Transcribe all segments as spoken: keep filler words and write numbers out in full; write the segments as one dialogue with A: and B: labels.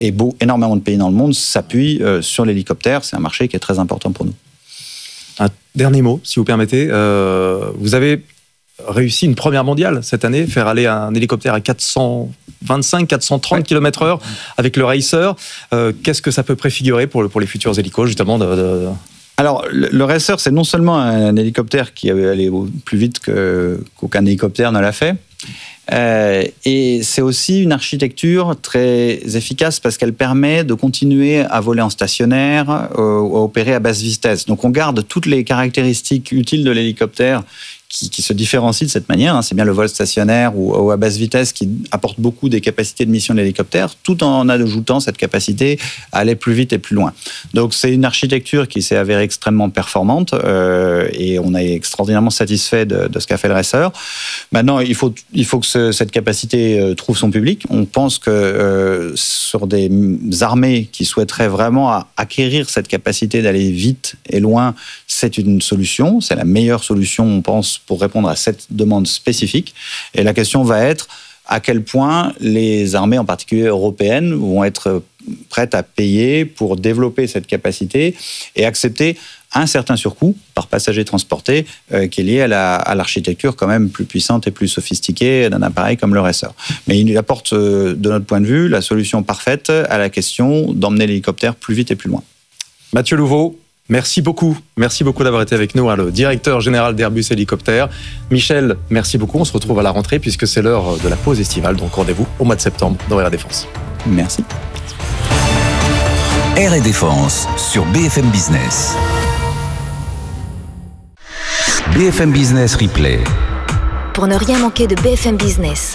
A: et beau, énormément de pays dans le monde s'appuient euh, sur l'hélicoptère. C'est un marché qui est très important pour nous.
B: Un dernier mot, si vous permettez. Euh, vous avez réussi une première mondiale cette année, faire aller un hélicoptère à quatre cent vingt-cinq, quatre cent trente kilomètres heure avec le Racer. Euh, qu'est-ce que ça peut préfigurer pour, le, pour les futurs hélicos, justement de, de...
A: Alors, le, le Racer, c'est non seulement un hélicoptère qui avait allé plus vite que, qu'aucun hélicoptère ne l'a fait, euh, et c'est aussi une architecture très efficace parce qu'elle permet de continuer à voler en stationnaire, euh, à opérer à basse vitesse. Donc, on garde toutes les caractéristiques utiles de l'hélicoptère Qui, qui se différencie de cette manière. Hein. C'est bien le vol stationnaire ou, ou à basse vitesse qui apporte beaucoup des capacités de mission de l'hélicoptère, tout en ajoutant cette capacité à aller plus vite et plus loin. Donc c'est une architecture qui s'est avérée extrêmement performante euh, et on est extraordinairement satisfait de, de ce qu'a fait le Racer. Maintenant, il faut, il faut que ce, cette capacité euh, trouve son public. On pense que euh, sur des armées qui souhaiteraient vraiment acquérir cette capacité d'aller vite et loin, c'est une solution. C'est la meilleure solution, on pense, pour répondre à cette demande spécifique. Et la question va être à quel point les armées, en particulier européennes, vont être prêtes à payer pour développer cette capacité et accepter un certain surcoût par passager transporté euh, qui est lié à, la, à l'architecture quand même plus puissante et plus sophistiquée d'un appareil comme le Racer. Mais il apporte, euh, de notre point de vue, la solution parfaite à la question d'emmener l'hélicoptère plus vite et plus loin.
B: Mathieu Louveau, merci beaucoup. Merci beaucoup d'avoir été avec nous, hein, le directeur général d'Airbus Hélicoptère. Michel, merci beaucoup. On se retrouve à la rentrée puisque c'est l'heure de la pause estivale. Donc rendez-vous au mois de septembre dans Air et Défense.
A: Merci.
C: Air et Défense sur B F M Business. B F M Business Replay.
D: Pour ne rien manquer de B F M Business.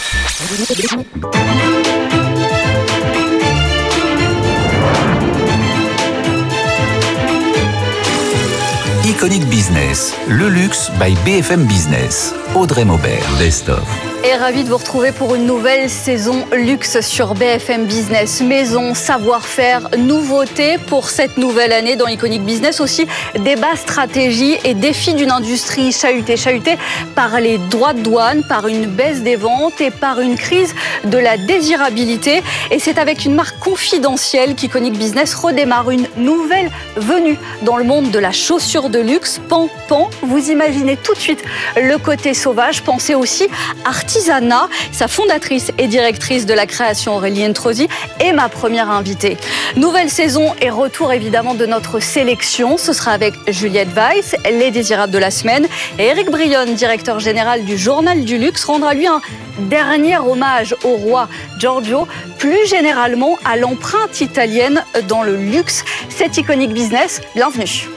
C: Iconic Business, le luxe by B F M Business. Audrey Maubert, Best of.
E: Et ravi de vous retrouver pour une nouvelle saison luxe sur B F M Business. Maison, savoir-faire, nouveautés pour cette nouvelle année dans Iconic Business. Aussi, débat, stratégie et défis d'une industrie chahutée. Chahutée par les droits de douane, par une baisse des ventes et par une crise de la désirabilité. Et c'est avec une marque confidentielle qu'Iconic Business redémarre une nouvelle venue dans le monde de la chaussure de luxe. Pan Pan, vous imaginez tout de suite le côté sauvage. Pensez aussi artisanat. Sa fondatrice et directrice de la création, Aurélie Ntrosi, est ma première invitée. Nouvelle saison et retour évidemment de notre sélection. Ce sera avec Juliette Weiss, les désirables de la semaine. Et Eric Brionne, directeur général du Journal du Luxe, rendra lui un dernier hommage au roi Giorgio, plus généralement à l'empreinte italienne dans le luxe. C'est Iconic Business, bienvenue.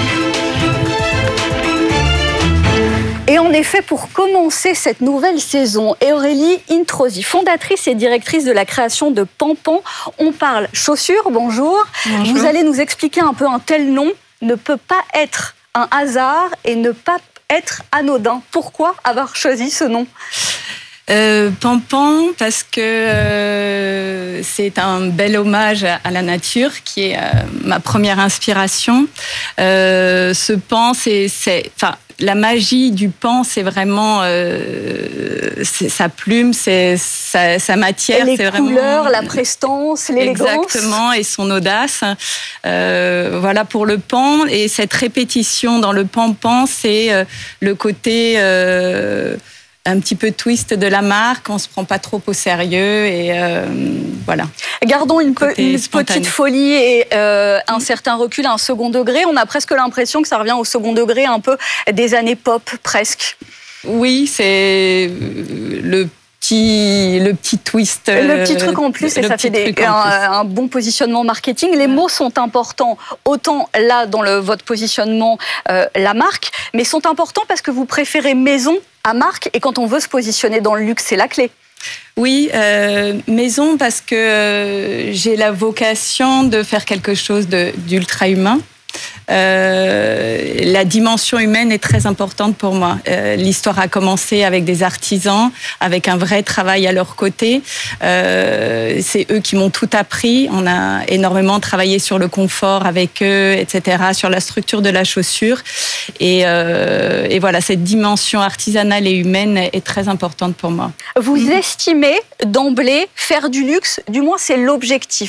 E: Et en effet, pour commencer cette nouvelle saison, Aurélie Ntrosi, fondatrice et directrice de la création de Pan Pan, on parle chaussures, bonjour. bonjour. Vous allez nous expliquer un peu un tel nom ne peut pas être un hasard et ne pas être anodin. Pourquoi avoir choisi ce nom ?
F: Euh, Pan Pan, parce que euh, c'est un bel hommage à, à la nature, qui est euh, ma première inspiration. Euh, ce pan, c'est, c'est, enfin, la magie du pan, c'est vraiment euh, c'est sa plume, c'est sa, sa matière.
E: Les
F: c'est
E: couleurs,
F: vraiment,
E: la prestance, l'élégance.
F: Exactement, et son audace. Euh, voilà pour le pan. Et cette répétition dans le pan-pan, c'est euh, le côté... Euh, un petit peu twist de la marque, on se prend pas trop au sérieux et euh, voilà.
E: Gardons une, pe- une petite folie et euh, un certain recul, un second degré. On a presque l'impression que ça revient au second degré un peu des années pop, presque.
F: Oui, c'est le petit, le petit twist.
E: Le petit truc en plus, et ça fait des, un, un bon positionnement marketing. Les mots sont importants, autant là dans le, votre positionnement, euh, la marque, mais sont importants parce que vous préférez maison à marque, et quand on veut se positionner dans le luxe, c'est la clé.
F: Oui, euh, maison parce que euh, j'ai la vocation de faire quelque chose de, d'ultra humain. Euh, la dimension humaine est très importante pour moi. Euh, l'histoire a commencé avec des artisans, avec un vrai travail à leur côté. Euh, c'est eux qui m'ont tout appris. On a énormément travaillé sur le confort avec eux, et cetera, sur la structure de la chaussure. Et, euh, et voilà, cette dimension artisanale et humaine est très importante pour moi.
E: Vous mmh. estimez d'emblée faire du luxe, du moins c'est l'objectif.